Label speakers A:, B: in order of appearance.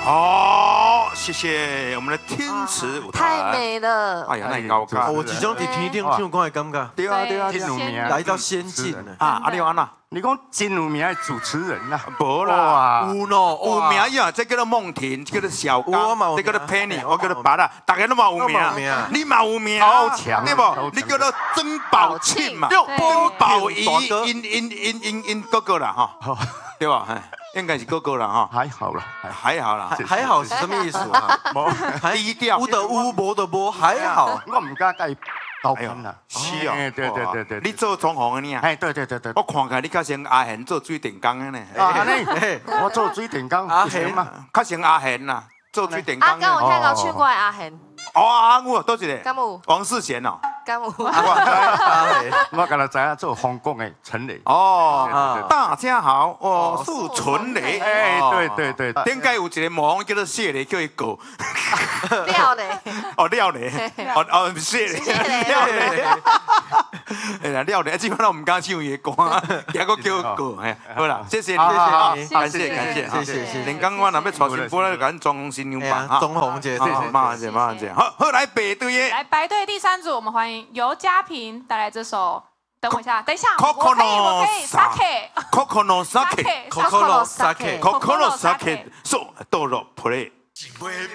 A: 哦，谢谢我们的天池舞台，
B: 太美了。
A: 哎呀，那高高，
C: 我即种伫天顶唱歌的感觉，
A: 对啊对啊，
D: 真有名，
C: 来到仙境了
A: 啊！你安那？
D: 你讲真有名的主持人呐？
A: 无啦，
C: 有喏，
A: 有名呀，这叫做梦婷，这叫做小刚，这叫做 Penny， 我叫做白啦，大家都嘛有名，你嘛有名，
D: 超强，
A: 对不？你叫做曾宝庆嘛，曾宝仪，因哥哥啦哈，对吧？应该是哥哥啦哈，
D: 还好啦，
A: 还好啦，
C: 还好是什么意思啊？
A: 低调，
C: 有的有，无的无，还好。
D: 我唔敢甲伊斗喷啦。
A: 是哦，
D: 对，
A: 你做装潢的呢？
D: 哎，对，
A: 我看起来你较像阿贤做水电工的呢。
D: 啊，你我做水电工，
C: 阿贤
D: 嘛，
A: 较像阿贤啦，做水电工。
B: 阿刚有听到唱过的阿贤，
A: 哦，阿有多一个。
B: 敢有？
A: 王世贤哦。
B: 敢有？
D: 我敢若知影做香港的陈雷。
A: 哦，大家好，我是陈雷。
D: 哎，对，
A: 顶解有一个模仿叫做谢雷，叫伊过。
B: 廖嘞。
A: 哦，廖雷。哦，谢雷。廖雷。哎呀，廖雷，基本上我唔敢唱伊的歌，也个叫过。哎，好啦，谢谢你，感谢。连刚我若要娶新妇咧，就甲咱装红新娘版哈。
C: 钟红姐，
A: 马姐，好，来排队耶。
E: 来排队第3组，我们欢迎尤嘉平带来这首。等我一下，等一下，我可以
A: ，Coconut Sake，
C: Coconut Sake，
A: Coconut Sake， so 到了 play。